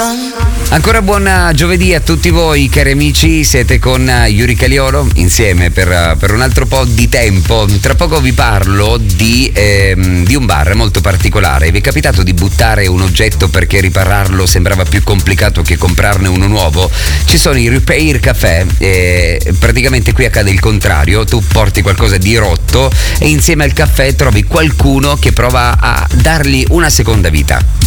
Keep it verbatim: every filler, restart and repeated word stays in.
Ancora buon giovedì a tutti voi cari amici, siete con Yuri Caliolo insieme per, per un altro po' di tempo. Tra poco vi parlo di, ehm, di un bar molto particolare. Vi è capitato di buttare un oggetto perché ripararlo sembrava più complicato che comprarne uno nuovo? Ci sono i Repair Café e praticamente qui accade il contrario. Tu porti qualcosa di rotto e insieme al caffè trovi qualcuno che prova a dargli una seconda vita.